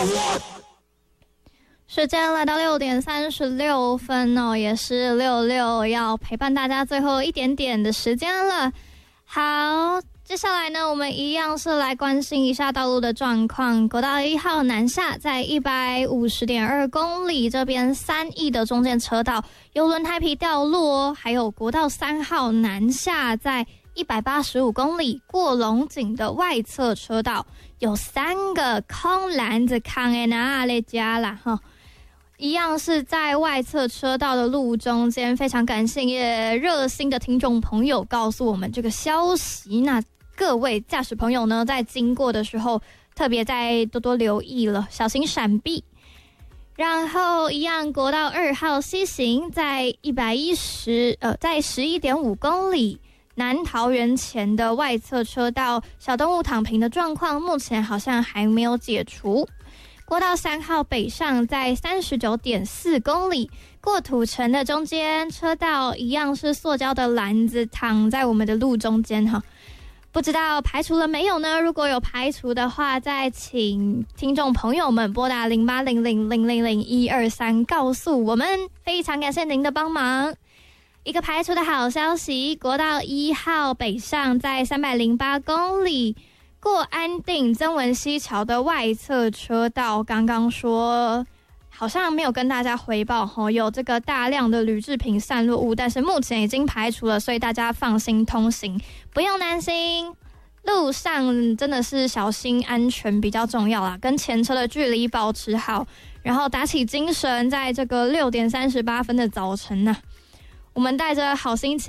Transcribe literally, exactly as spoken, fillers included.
时间来到六点三十六分哦，也是六六要陪伴大家最后一点点的时间了。好，接下来呢，我们一样是来关心一下道路的状况。国道一号南下在 一百五十点二 公里，这边三义的中间车道有轮胎皮掉落，还有国道三号南下在一百八十五公里，过龙井的外侧车道有三个空篮子扛在哪里家啦哈。一样是在外侧车道的路中间，非常感谢热心的听众朋友告诉我们这个消息。那各位驾驶朋友呢，在经过的时候特别再多多留意了，小心闪避。然后一样，国道二号西行在一百一十呃，在 十一点五 公里，南桃园前的外侧车道小动物躺平的状况，目前好像还没有解除。国道三号北上在 三十九点四 公里，过土城的中间车道一样是塑胶的篮子躺在我们的路中间哈，不知道排除了没有呢？如果有排除的话，再请听众朋友们拨打零八零零零零零一二三告诉我们，非常感谢您的帮忙。一个排除的好消息，国道一号北上在三百零八公里，过安定曾文溪桥的外侧车道，刚刚说好像没有跟大家回报吼，有这个大量的铝制品散落物，但是目前已经排除了，所以大家放心通行，不用担心。路上真的是小心安全比较重要啦，跟前车的距离保持好，然后打起精神，在这个六点三十八分的早晨呢、啊，我们带着好心情